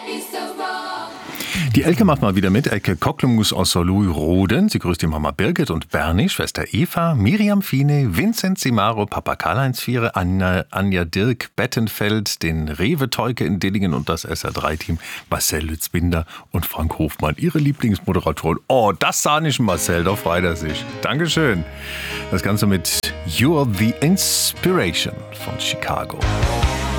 Die Elke macht mal wieder mit. Elke Kocklemus aus Solui-Roden. Sie grüßt die Mama Birgit und Bernie, Schwester Eva, Miriam Fine, Vincent Simaro, Papa Karl-Heinz Viere, Anja Dirk Bettenfeld, den Rewe Teuke in Dillingen und das SR3-Team Marcel Lützbinder und Frank Hofmann. Ihre Lieblingsmoderatoren. Oh, das sah nicht Marcel, da freut er sich. Dankeschön. Das Ganze mit You're the Inspiration von Chicago.